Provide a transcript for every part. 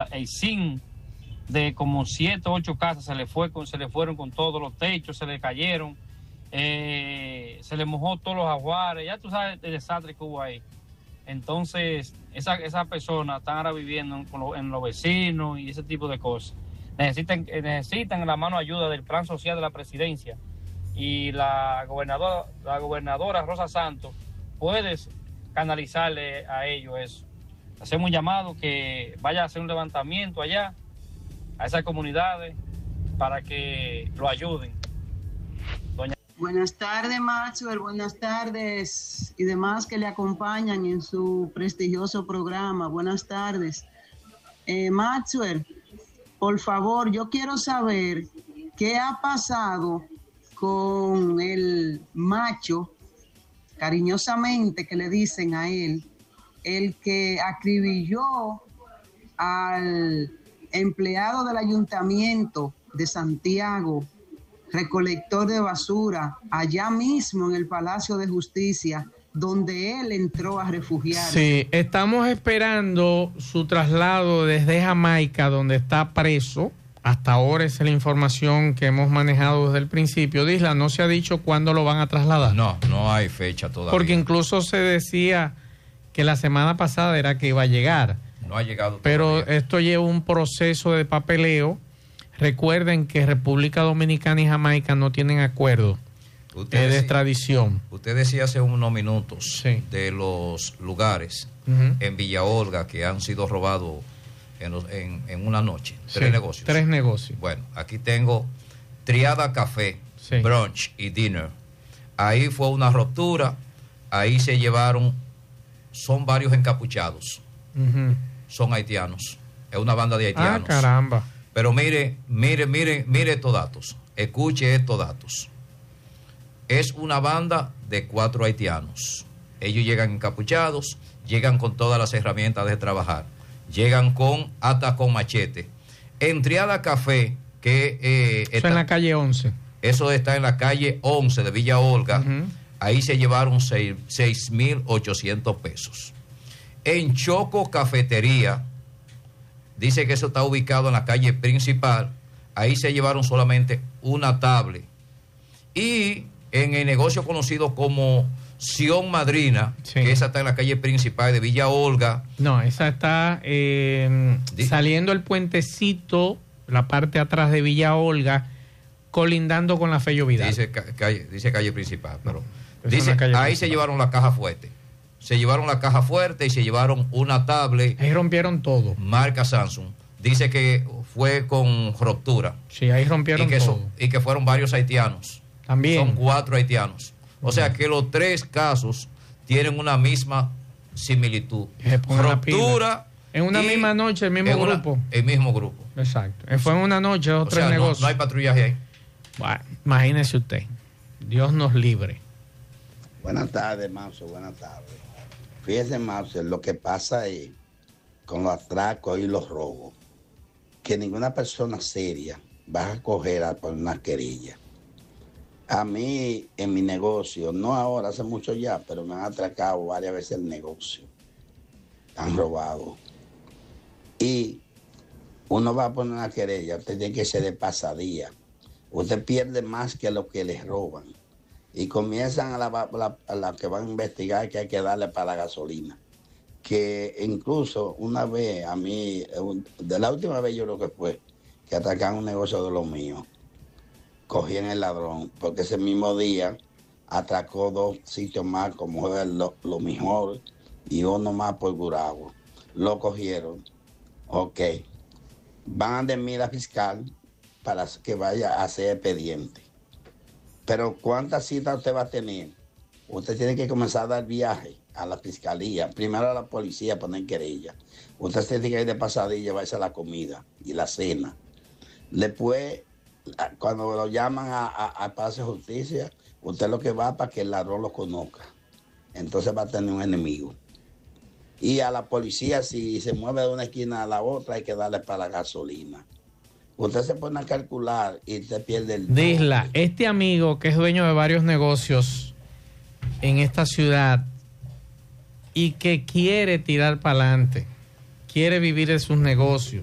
el zinc de como 7 o 8 casas se le fueron con todos los techos, se le cayeron, se le mojó todos los ajuares, ya tú sabes el desastre que hubo ahí. Entonces, esas personas están ahora viviendo en los vecinos y ese tipo de cosas. Necesitan la mano ayuda del plan social de la presidencia, y la gobernadora Rosa Santos puede canalizarle a ellos eso. Hacemos un llamado que vaya a hacer un levantamiento allá a esas comunidades para que lo ayuden. Buenas tardes, Maxwell, buenas tardes y demás que le acompañan en su prestigioso programa. Buenas tardes. Maxwell, por favor, yo quiero saber qué ha pasado con el macho, cariñosamente que le dicen a él, el que acribilló al empleado del ayuntamiento de Santiago, recolector de basura, allá mismo en el Palacio de Justicia, donde él entró a refugiarse. Sí, estamos esperando su traslado desde Jamaica, donde está preso. Hasta ahora esa es la información que hemos manejado desde el principio. Disla, ¿no se ha dicho cuándo lo van a trasladar? No hay fecha todavía. Porque incluso se decía que la semana pasada era que iba a llegar. No ha llegado todavía. Pero esto lleva un proceso de papeleo. Recuerden que República Dominicana y Jamaica no tienen acuerdo de extradición. Usted decía hace unos minutos de los lugares en Villa Olga que han sido robados en una noche. 3 negocios. 3 negocios. Bueno, aquí tengo Triada Café, Brunch y Dinner. Ahí fue una ruptura. Ahí se llevaron, son varios encapuchados. Son haitianos. Es una banda de haitianos. Ah, caramba. Pero mire estos datos. Escuche estos datos. Es una banda de 4 haitianos. Ellos llegan encapuchados, llegan con todas las herramientas de trabajar. Llegan hasta con machete. En Triada Café, que eso está en la calle 11. Eso está en la calle 11 de Villa Olga. Ahí se llevaron 6,800 pesos. En Choco Cafetería, dice que eso está ubicado en la calle principal. Ahí se llevaron solamente una tablet. Y en el negocio conocido como Sion Madrina, que esa está en la calle principal de Villa Olga. No, esa está saliendo el puentecito, la parte atrás de Villa Olga, colindando con la Fello Vidal. Dice calle principal, pero dice ahí principal. Se llevaron la caja fuerte. Se llevaron la caja fuerte y se llevaron una tablet. Ahí rompieron todo. Marca Samsung. Dice que fue con ruptura. Sí, ahí rompieron todo. Y que fueron varios haitianos. También. Son 4 haitianos. O sea que los 3 casos tienen una misma similitud. Ruptura. En una misma noche, el mismo grupo. El mismo grupo. Exacto. Fue en una noche, 3 negocios. No hay patrullaje ahí. Bueno, imagínese usted. Dios nos libre. Buenas tardes, Mauser. Buenas tardes. Fíjese, Mauser, lo que pasa ahí con los atracos y los robos, que ninguna persona seria va a coger a poner una querella. A mí, en mi negocio, no ahora, hace mucho ya, pero me han atracado varias veces el negocio. Han robado. Y uno va a poner una querella, usted tiene que ser de pasadía. Usted pierde más que lo que les roban. Y comienzan a la que van a investigar que hay que darle para la gasolina. Que incluso una vez, a mí, de la última vez yo creo que fue, que atacaron un negocio de los míos. Cogían el ladrón, porque ese mismo día atracó 2 sitios más, como es lo mejor, y uno más por Gurabo. Lo cogieron. Ok. Van de mira fiscal para que vaya a hacer expediente. Pero ¿cuántas citas usted va a tener? Usted tiene que comenzar a dar viaje a la fiscalía, primero a la policía a poner querella. Usted tiene que ir de pasadilla, llevarse a la comida y la cena. Después, cuando lo llaman a Palacio de Justicia, usted lo que va para que el ladrón lo conozca. Entonces va a tener un enemigo. Y a la policía, si se mueve de una esquina a la otra, hay que darle para la gasolina. Usted se pone a calcular y usted pierde el... Disla, este amigo que es dueño de varios negocios en esta ciudad y que quiere tirar para adelante, quiere vivir de sus negocios,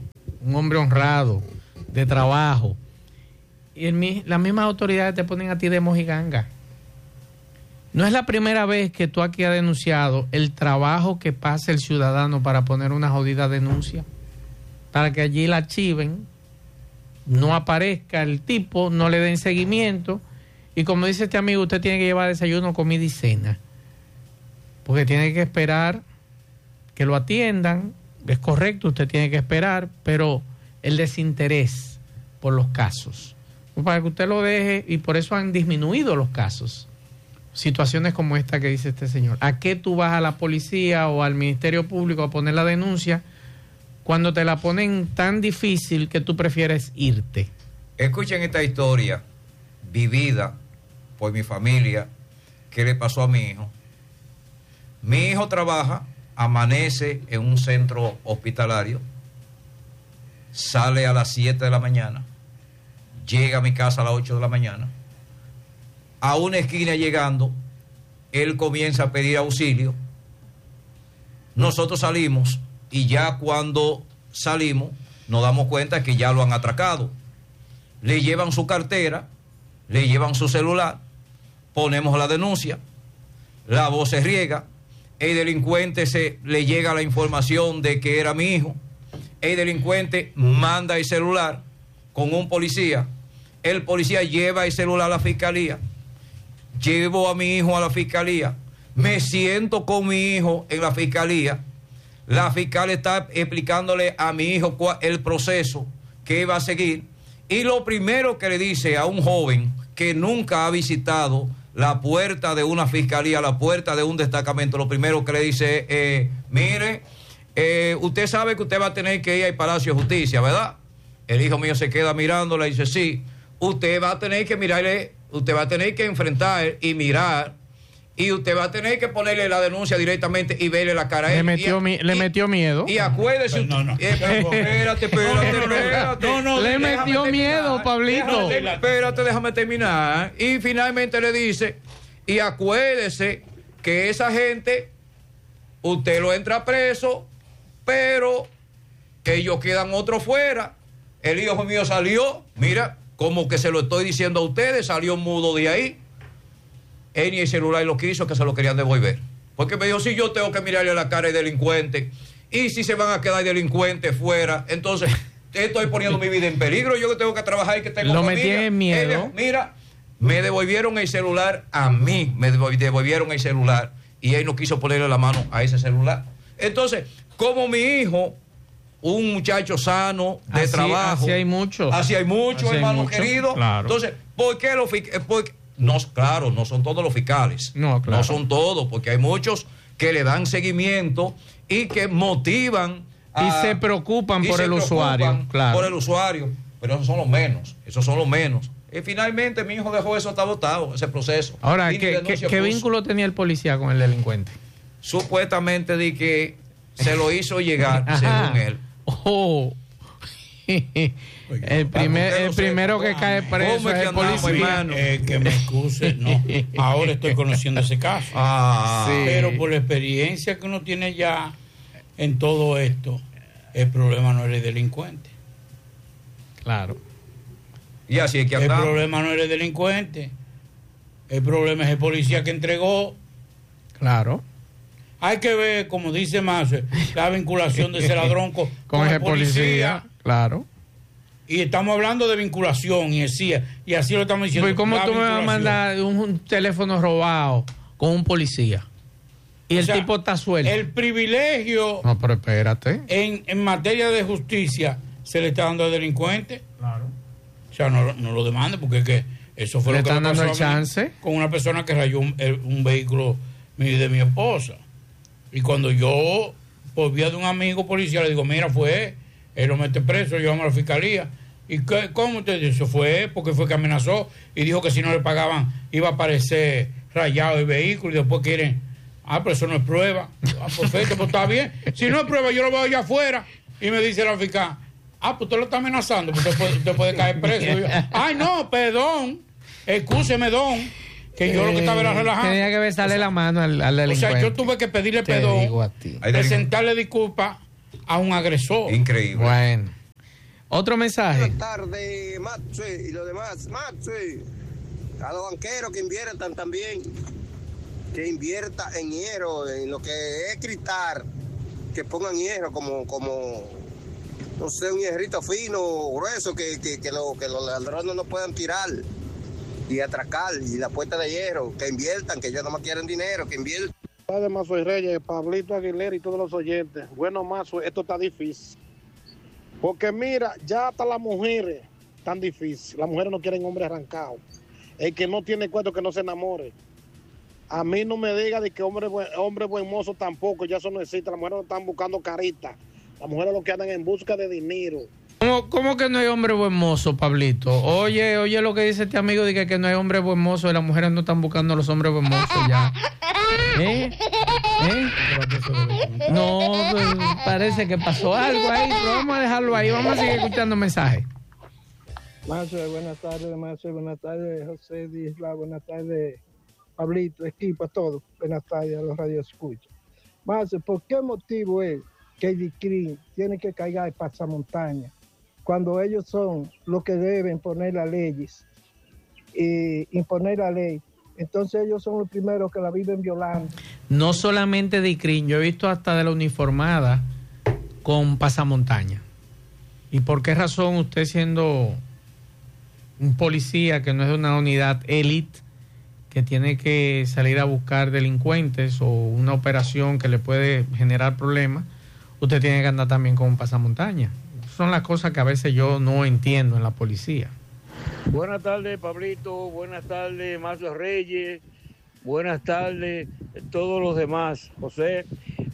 un hombre honrado, de trabajo. Y las mismas autoridades te ponen a ti de mojiganga. No es la primera vez que tú aquí has denunciado el trabajo que pasa el ciudadano para poner una jodida denuncia, para que allí la archiven, no aparezca el tipo, no le den seguimiento, y como dice este amigo, usted tiene que llevar desayuno, comida y cena, porque tiene que esperar que lo atiendan. Es correcto, usted tiene que esperar, pero el desinterés por los casos, para que usted lo deje, y por eso han disminuido los casos. Situaciones como esta que dice este señor. ¿A qué tú vas a la policía o al Ministerio Público a poner la denuncia cuando te la ponen tan difícil que tú prefieres irte? Escuchen esta historia vivida por mi familia que le pasó a mi hijo. Mi hijo trabaja, amanece en un centro hospitalario, sale a las 7 de la mañana, llega a mi casa a las 8 de la mañana. A una esquina llegando, él comienza a pedir auxilio. Nosotros salimos y ya cuando salimos nos damos cuenta que ya lo han atracado. Le llevan su cartera, le llevan su celular, ponemos la denuncia, la voz se riega, el delincuente le llega la información de que era mi hijo, el delincuente manda el celular con un policía, el policía lleva el celular a la fiscalía. Llevo a mi hijo a la fiscalía, me siento con mi hijo en la fiscalía, la fiscal está explicándole a mi hijo el proceso que va a seguir, y lo primero que le dice a un joven que nunca ha visitado la puerta de una fiscalía, la puerta de un destacamento, lo primero que le dice, mire, usted sabe que usted va a tener que ir al Palacio de Justicia, ¿verdad? El hijo mío se queda mirándola y dice, sí, usted va a tener que mirarle. Usted va a tener que enfrentar y mirar, y usted va a tener que ponerle la denuncia directamente y verle la cara a él. Le metió miedo. Y acuérdese. Espérate. No, le metió miedo, Pablito. Espérate, déjame terminar. Y finalmente le dice, y acuérdese que esa gente, usted lo entra preso, pero ellos quedan otros fuera. El hijo mío salió, mira, como que se lo estoy diciendo a ustedes, salió mudo de ahí. Él ni el celular lo quiso, que se lo querían devolver. Porque me dijo, si yo tengo que mirarle la cara al delincuente, y si se van a quedar delincuentes fuera, entonces estoy poniendo mi vida en peligro, yo que tengo que trabajar y que tengo familia. Lo metí en miedo. Mira, me devolvieron el celular a mí, me devolvieron el celular, y él no quiso ponerle la mano a ese celular. Entonces, como mi hijo, un muchacho sano, de trabajo. Así hay muchos. Hermano querido. Claro. Entonces, ¿por qué los fiscales? No, claro, no son todos los fiscales. No, claro. No son todos, porque hay muchos que le dan seguimiento y que motivan. Y se preocupan por el usuario. Claro. Por el usuario. Pero esos son los menos. Y finalmente mi hijo dejó eso agotado, ese proceso. Ahora, ¿qué vínculo tenía el policía con el delincuente? Supuestamente de que se lo hizo llegar, según él. Oh. El primero que cae preso es el policía. Que me excuse, no. Ahora estoy conociendo ese caso. Sí. Pero por la experiencia que uno tiene ya en todo esto, el problema no era el delincuente. Claro. Y así es que el problema no era el delincuente. El problema es el policía que entregó. Claro. Hay que ver, como dice Mazo, la vinculación de ese ladrón con el policía. Claro. Y estamos hablando de vinculación y así lo estamos diciendo. Pues ¿cómo tú me vas a mandar un teléfono robado con un policía? Y el tipo está suelto. El privilegio. No, pero espérate. En materia de justicia se le está dando al delincuente. Claro. O sea, no lo demande, porque es que eso fue le lo que están le pasó dando el chance con una persona que rayó un vehículo de mi esposa. Y cuando yo volví de un amigo policía, le digo, mira, fue él lo mete preso, llevamos a la fiscalía. ¿Y cómo usted dice? Eso fue porque fue que amenazó y dijo que si no le pagaban iba a aparecer rayado el vehículo y después quieren, pero eso no es prueba. Perfecto, pues está bien. Si no es prueba, yo lo veo allá afuera y me dice la fiscal, pues usted lo está amenazando, pues usted puede caer preso. Y yo, ay, no, perdón, excúseme, don, que yo lo que estaba era relajando. Tenía que besarle la mano al delincuente. O sea, yo tuve que pedirle perdón, presentarle disculpas a un agresor. Increíble. Bueno. Otro mensaje. Buenas tardes, Maxi, y lo demás. Maxi, a los banqueros que inviertan también, que invierta en hierro, en lo que es cristal, que pongan hierro como no sé, un hierrito fino, grueso, que los ladrones no puedan tirar y atracar, y la puerta de hierro, que inviertan, que ellos no más quieren dinero, que inviertan. Padre Mazo y Reyes, Pablito Aguilera y todos los oyentes. Bueno, Mazo, esto está difícil. Porque mira, ya hasta las mujeres tan difícil. Las mujeres no quieren hombres arrancados. El que no tiene cuento que no se enamore. A mí no me diga de que hombre buen mozo tampoco, ya eso no existe. Las mujeres no están buscando carita. Las mujeres lo que andan en busca de dinero. ¿Cómo que no hay hombre buen mozo, Pablito? Oye lo que dice este amigo de que no hay hombre buen mozo y las mujeres no están buscando a los hombres buen mozos ya. No, pues, parece que pasó algo ahí, pero vamos a dejarlo ahí, vamos a seguir escuchando mensajes. Mazo, buenas tardes, Mazo, buenas tardes, José Disla, buenas tardes, Pablito, equipo, a todos, buenas tardes a los radioescuchas. Mazo, ¿por qué motivo es que el DICRIM tiene que cargar pasamontaña cuando ellos son los que deben poner las leyes y imponer la ley? Entonces ellos son los primeros que la viven violando. No solamente DICRIM, yo he visto hasta de la uniformada con pasamontaña. ¿Y por qué razón usted, siendo un policía que no es de una unidad élite, que tiene que salir a buscar delincuentes o una operación que le puede generar problemas, usted tiene que andar también con un pasamontaña? Son las cosas que a veces yo no entiendo en la policía. Buenas tardes, Pablito. Buenas tardes, Mazo Reyes. Buenas tardes, todos los demás, José.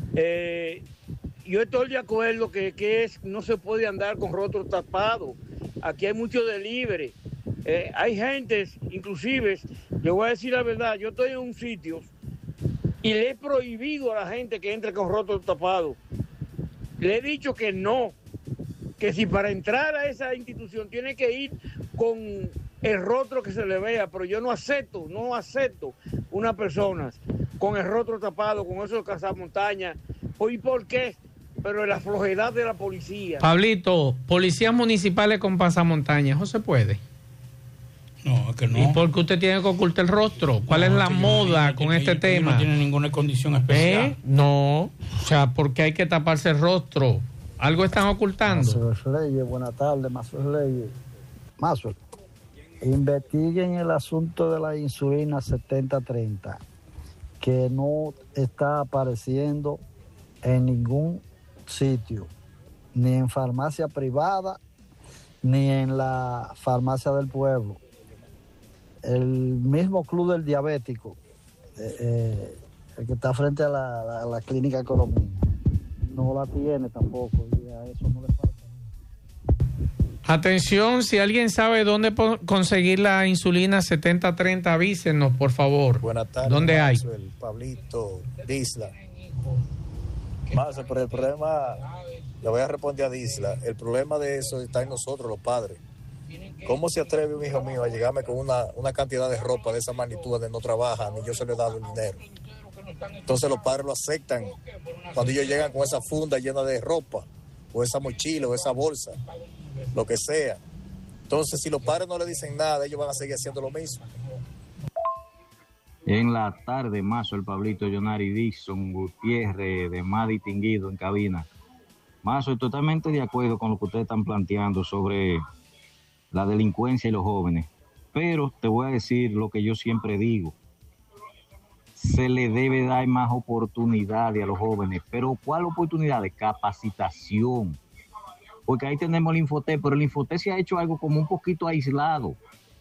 Yo estoy de acuerdo que no se puede andar con rostro tapado. Aquí hay mucho delivery. Hay gente, inclusive, le voy a decir la verdad, yo estoy en un sitio y le he prohibido a la gente que entre con rostro tapado. Le he dicho que no, que si para entrar a esa institución tiene que ir con el rostro que se le vea, pero yo no acepto una persona con el rostro tapado, con esos cazamontañas. ¿Y por qué? Pero la flojedad de la policía. Pablito, policías municipales con pasamontañas, ¿eso se puede? No, es que no. ¿Y por qué usted tiene que ocultar el rostro? ¿Cuál es la moda con este tema? No tiene ninguna condición especial. No, o sea, porque hay que taparse el rostro. ¿Algo están ocultando? Mazo Reyes, buenas tardes, Mazo Reyes. Mazo, investiguen el asunto de la insulina 7030, que no está apareciendo en ningún sitio, ni en farmacia privada, ni en la farmacia del pueblo. El mismo club del diabético, el que está frente a la clínica Colomina, no la tiene tampoco, y a eso no le falta. Atención, si alguien sabe dónde conseguir la insulina 7030, avísenos, por favor. Buenas tardes. ¿Dónde hay? Pablito, Disla. Mazo, pero el problema, le voy a responder a Disla, el problema de eso está en nosotros, los padres. ¿Cómo se atreve un hijo mío a llegarme con una cantidad de ropa de esa magnitud donde no trabaja, ni yo se le he dado el dinero? Entonces los padres lo aceptan cuando ellos llegan con esa funda llena de ropa, o esa mochila, o esa bolsa, lo que sea. Entonces, si los padres no le dicen nada, ellos van a seguir haciendo lo mismo. En la tarde, Mazo, el Pablito, Jonari, Dixon, Gutiérrez, de más distinguido en cabina. Mazo, totalmente de acuerdo con lo que ustedes están planteando sobre la delincuencia y los jóvenes. Pero te voy a decir lo que yo siempre digo. Se le debe dar más oportunidades a los jóvenes. ¿Pero cuál oportunidad? De capacitación. Porque ahí tenemos el Infotep, pero el Infotep se ha hecho algo como un poquito aislado.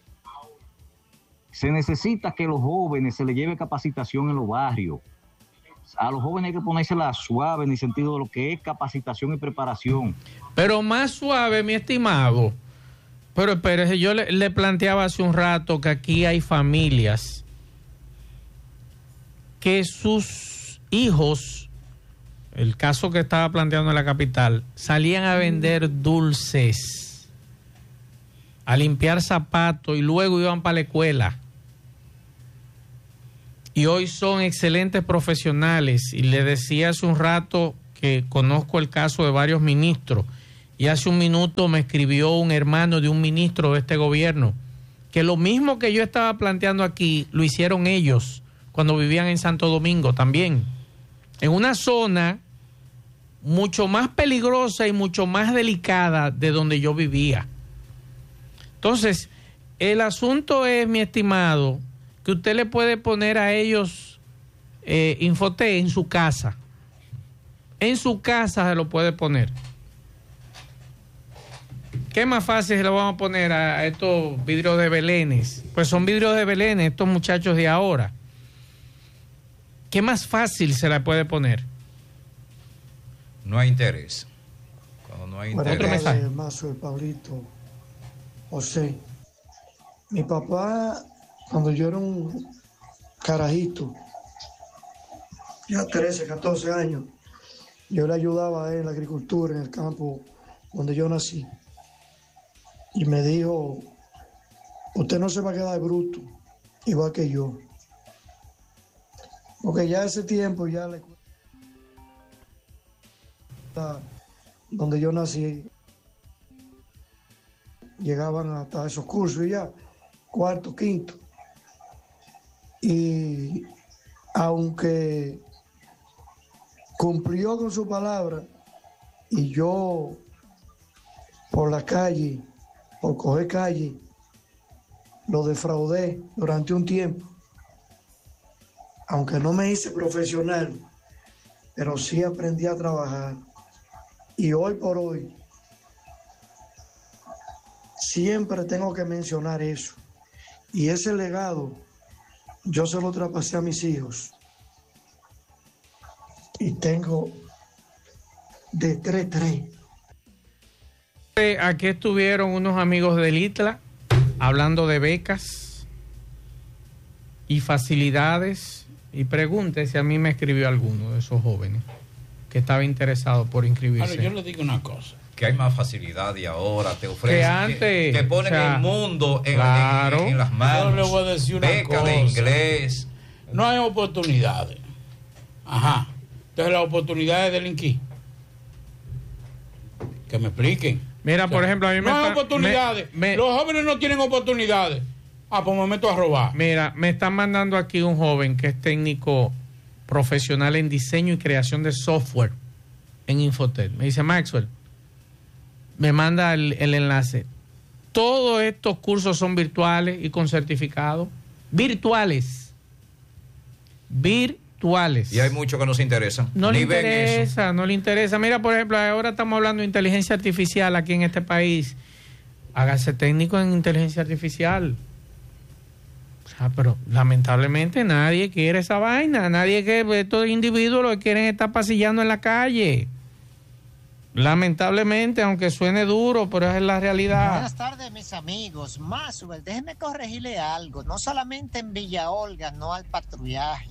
Se necesita que los jóvenes se les lleve capacitación en los barrios. A los jóvenes hay que ponérsela suave en el sentido de lo que es capacitación y preparación. Pero más suave, mi estimado. Pero espérese, yo le planteaba hace un rato que aquí hay familias que sus hijos, el caso que estaba planteando en la capital, salían a vender dulces, a limpiar zapatos y luego iban para la escuela. Y hoy son excelentes profesionales. Y le decía hace un rato que conozco el caso de varios ministros Y hace un minuto me escribió un hermano de un ministro de este gobierno, que lo mismo que yo estaba planteando aquí, lo hicieron ellos cuando vivían en Santo Domingo también. En una zona mucho más peligrosa y mucho más delicada de donde yo vivía. Entonces, el asunto es, mi estimado, que usted le puede poner a ellos Infoté en su casa. En su casa se lo puede poner. ¿Qué más fácil se lo vamos a poner a estos vidrios de belenes? Pues son vidrios de belenes, estos muchachos de ahora. ¿Qué más fácil se la puede poner? No hay interés. Cuando no hay interés. Otro mensaje. Mazo, el Pablito, José. Mi papá, cuando yo era un carajito, ya 13, 14 años, yo le ayudaba a él en la agricultura, en el campo donde yo nací. Y me dijo, usted no se va a quedar bruto, igual que yo. Porque ya ese tiempo, ya le... donde yo nací, llegaban hasta esos cursos y ya, cuarto, quinto. Y aunque cumplió con su palabra y yo por la calle, por coger calle, lo defraudé durante un tiempo, aunque no me hice profesional, pero sí aprendí a trabajar. Y hoy por hoy, siempre tengo que mencionar eso. Y ese legado, yo se lo traspasé a mis hijos. Y tengo de 3-3. Aquí estuvieron unos amigos del ITLA hablando de becas y facilidades. Y pregunte si a mí me escribió alguno de esos jóvenes que estaba interesado por inscribirse. Ahora, yo le digo una cosa. Que hay más facilidad y ahora te ofrecen, que antes, te ponen el mundo en las manos. Yo le voy a decir una beca cosa. de inglés. No hay oportunidades. Ajá. Entonces las oportunidades de delinquir. Que me expliquen. Mira, por ejemplo, a mí no hay oportunidades. Los jóvenes no tienen oportunidades. Ah, pues me meto a robar. Mira, me están mandando aquí un joven que es técnico profesional en diseño y creación de software en Infotel. Me dice, Maxwell, me manda el enlace. Todos estos cursos son virtuales y con certificado. Virtuales. Y hay muchos que no se interesan. No le interesa. Mira, por ejemplo, ahora estamos hablando de inteligencia artificial aquí en este país. Hágase técnico en inteligencia artificial. Pero lamentablemente nadie quiere esa vaina. Nadie quiere, estos individuos lo que quieren estar pasillando en la calle. Lamentablemente, aunque suene duro, pero es la realidad. Buenas tardes, mis amigos. Maxwell, déjeme corregirle algo. No solamente en Villa Olga, no al patrullaje.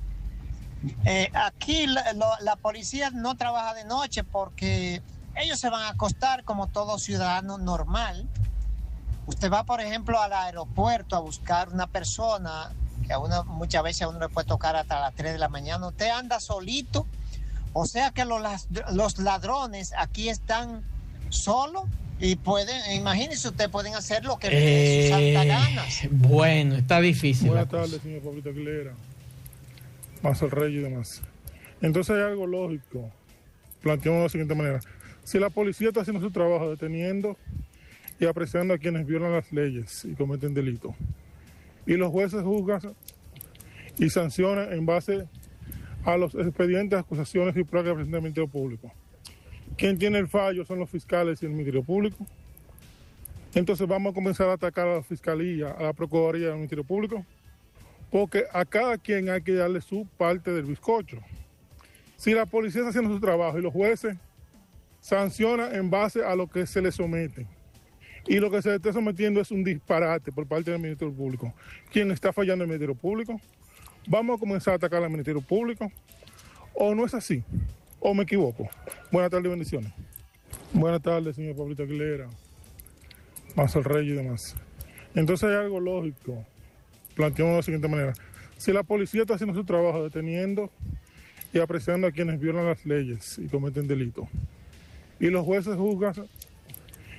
Aquí la policía no trabaja de noche porque ellos se van a acostar como todo ciudadano normal. Usted va, por ejemplo, al aeropuerto a buscar una persona que muchas veces a uno le puede tocar hasta las 3 de la mañana. Usted anda solito. O sea que los ladrones aquí están solos y imagínese usted, pueden hacer lo que les dé sus santas ganas. Bueno, está difícil. Buenas tardes, señor Pablito Aguilera, Mazo el Rey y demás. Entonces hay algo lógico. Planteamos de la siguiente manera. Si la policía está haciendo su trabajo deteniendo y apresando a quienes violan las leyes y cometen delitos, y los jueces juzgan y sancionan en base a los expedientes, acusaciones y pruebas que presenta el Ministerio Público. Quien tiene el fallo son los fiscales y el Ministerio Público. Entonces vamos a comenzar a atacar a la Fiscalía, a la Procuraduría y al Ministerio Público, porque a cada quien hay que darle su parte del bizcocho. Si la policía está haciendo su trabajo y los jueces sancionan en base a lo que se les somete, y lo que se le está sometiendo es un disparate por parte del Ministerio Público, ¿quién está fallando el Ministerio Público? Vamos a comenzar a atacar al Ministerio Público, o no es así, o me equivoco. Buenas tardes y bendiciones. Buenas tardes, señor Pablito Aguilera, Mazo el Rey y demás. Entonces hay algo lógico. Planteamos de la siguiente manera. Si la policía está haciendo su trabajo deteniendo y apresando a quienes violan las leyes y cometen delitos, y los jueces juzgan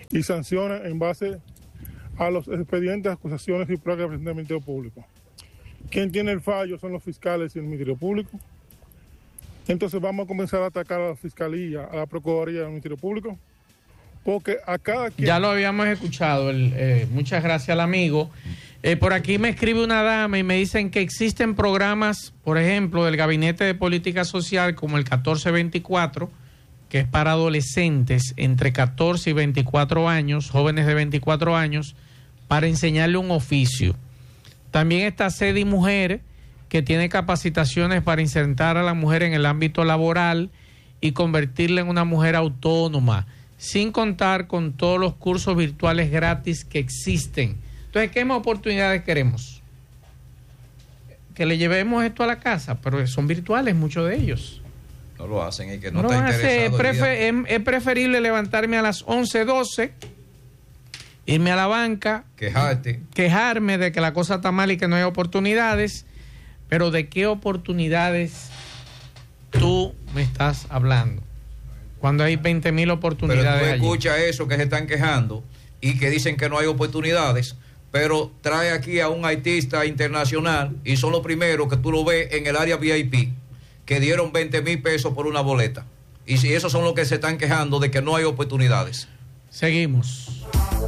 y sanciona en base a los expedientes, acusaciones y pruebas que presenta el Ministerio Público. Quien tiene el fallo son los fiscales y el Ministerio Público. Entonces vamos a comenzar a atacar a la Fiscalía, a la Procuraduría y al Ministerio Público, porque a cada quien... Ya lo habíamos escuchado, muchas gracias al amigo. Por aquí me escribe una dama y me dicen que existen programas, por ejemplo, del Gabinete de Política Social, como el 1424, que es para adolescentes entre 14 y 24 años, jóvenes de 24 años, para enseñarle un oficio. También está Sedi Mujer, que tiene capacitaciones para insertar a la mujer en el ámbito laboral y convertirla en una mujer autónoma, sin contar con todos los cursos virtuales gratis que existen. Entonces, ¿qué más oportunidades queremos? Que le llevemos esto a la casa, pero son virtuales muchos de ellos. No lo hacen, y que no lo está interesado. Es preferible levantarme a las 11, 12, irme a la banca, quejarme de que la cosa está mal y que no hay oportunidades. Pero ¿de qué oportunidades tú me estás hablando? Cuando hay 20,000 oportunidades. Pero tú escuchas eso que se están quejando y que dicen que no hay oportunidades, pero trae aquí a un artista internacional y son los primeros que tú lo ves en el área VIP, que dieron 20,000 pesos por una boleta. Y si esos son los que se están quejando de que no hay oportunidades. Seguimos.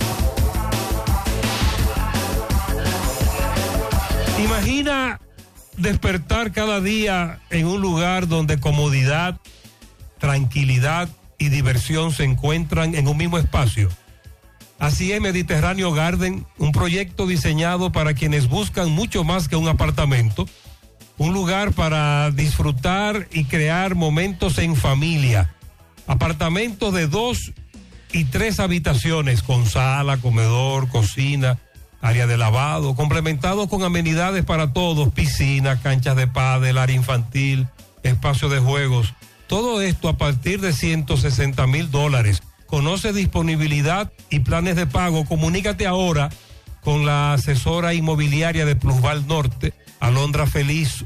Imagina despertar cada día en un lugar donde comodidad, tranquilidad y diversión se encuentran en un mismo espacio. Así es Mediterráneo Garden, un proyecto diseñado para quienes buscan mucho más que un apartamento, un lugar para disfrutar y crear momentos en familia. Apartamentos de 2 y 3 habitaciones con sala, comedor, cocina, área de lavado, complementado con amenidades para todos, piscina, canchas de pádel, área infantil, espacio de juegos. Todo esto a partir de $160,000. Conoce disponibilidad y planes de pago. Comunícate ahora con la asesora inmobiliaria de Plusval Norte, Alondra Feliz,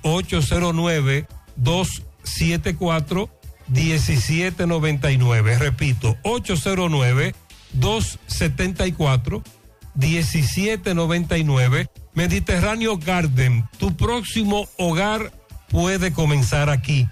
809-274-1799. Repito, 809-274-1799. Mediterráneo Garden, tu próximo hogar puede comenzar aquí.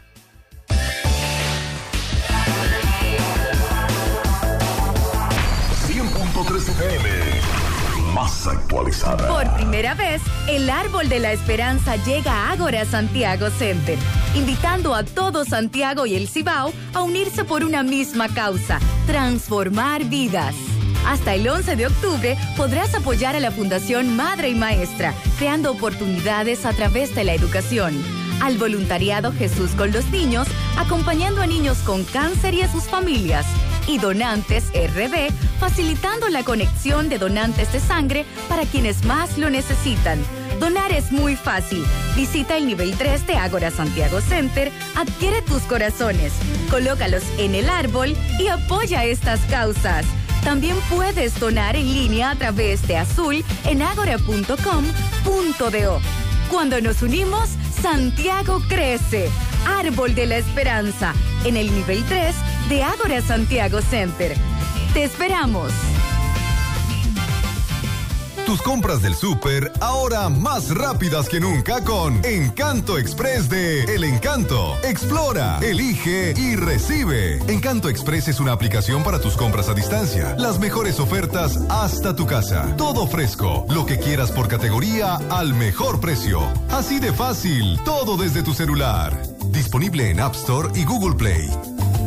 100.3 FM, más actualizada. Por primera vez, el Árbol de la Esperanza llega a Ágora Santiago Center, invitando a todo Santiago y el Cibao a unirse por una misma causa: transformar vidas. Hasta el 11 de octubre podrás apoyar a la Fundación Madre y Maestra, creando oportunidades a través de la educación. Al voluntariado Jesús con los Niños, acompañando a niños con cáncer y a sus familias. Y Donantes RD, facilitando la conexión de donantes de sangre para quienes más lo necesitan. Donar es muy fácil. Visita el nivel 3 de Ágora Santiago Center, adquiere tus corazones, colócalos en el árbol y apoya estas causas. También puedes donar en línea a través de Azul en agora.com.do. Cuando nos unimos, Santiago crece. Árbol de la Esperanza, en el nivel 3 de Ágora Santiago Center. Te esperamos. Tus compras del súper ahora más rápidas que nunca con Encanto Express de El Encanto. Explora, elige y recibe. Encanto Express es una aplicación para tus compras a distancia. Las mejores ofertas hasta tu casa. Todo fresco, lo que quieras por categoría al mejor precio. Así de fácil, todo desde tu celular. Disponible en App Store y Google Play.